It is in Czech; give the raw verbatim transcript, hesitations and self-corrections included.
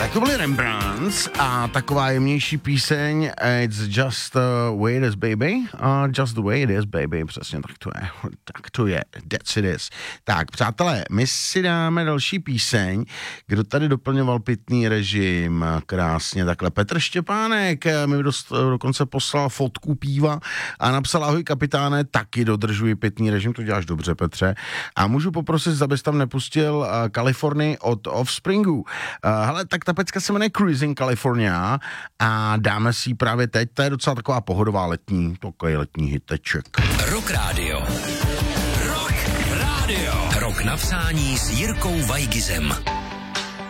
Tak to byly Rembrandts a taková jemnější píseň It's just the way it is, baby. Uh, just the way it is, baby. Přesně tak to je. Tak to je. That's it is. Tak, přátelé, my si dáme další píseň. Kdo tady doplňoval pitný režim? Krásně takhle. Petr Štěpánek mi dost, dokonce poslal fotku piva a napsal: ahoj kapitáne, taky dodržuji pitný režim. To děláš dobře, Petře. A můžu poprosit, abys tam nepustil uh, Kalifornii od Offspringu. Uh, hele, tak ta pecka se jmenuje Cruising California a dáme si ji právě teď. To je docela taková pohodová letní, takový letní hiteček. Rock Radio. Rock Radio. Rock na přání s Jirkou Vajgizem.